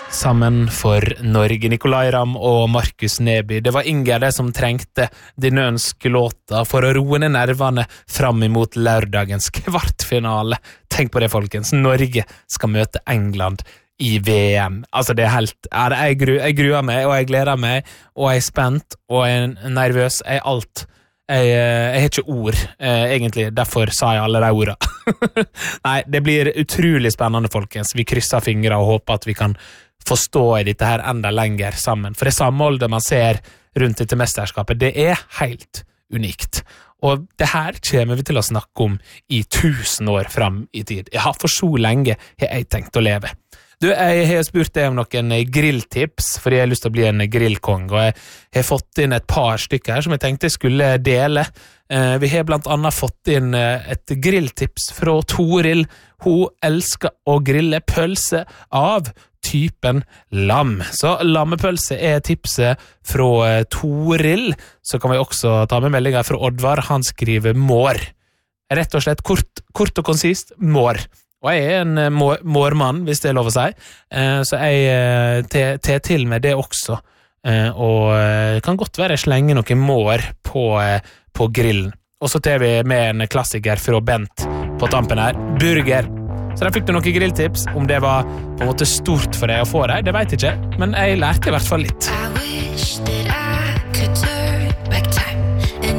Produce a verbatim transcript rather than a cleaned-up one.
Sammen for Norge, Nicolai Ramm og Markus Neby. Det var Inger det som trengte denne ønskelåta for å roe ned nervene fram imot lørdagens kvartfinale. Tenk på det, folkens. Norge skal møte England i V M. Altså, det er helt... Ja, jeg, gru, jeg gruer meg, og jeg gleder meg, og jeg er spent, og jeg er nervøs. Jeg er alt. Jeg, jeg har ikke ord, eh, egentlig. Derfor sa jeg alle de ordene. Nei, det blir utrolig spennende, folkens. Vi krysser fingre og håper at vi kan forstå i dette her enda lenger sammen. For det samholdet man ser rundt dette mesterskapet, det er helt unikt. Og det her kommer vi til å snakke om i tusen år fram i tid. Ja, for så lenge har jeg tenkt å leve. Du, jeg har spurt deg om noen grilltips, fordi jeg har lyst til å bli en grillkong, og jeg har fått inn et par stykker her som jeg tenkte jeg skulle dele. Vi har blant annet fått inn et grilltips fra Toril. Hun elsker å grille pølse av typen lam. Så lammepølse er tipset fra Toril. Så kan vi også ta med meldinger fra Oddvar. Han skriver mår. Rett og slett kort, kort og konsist, mår. Og jeg er en mårmann, hvis det er lov å si. Så jeg tar til med det også. Og kan godt være jeg slenger noen mår på, på grillen. Og så tar vi med en klassiker fra Bent på tampen her. Burger. Så der fikk du noen grilltips. Om det var på en måte stort for deg å få deg, det vet jeg ikke. Men jeg lærte i hvert fall litt.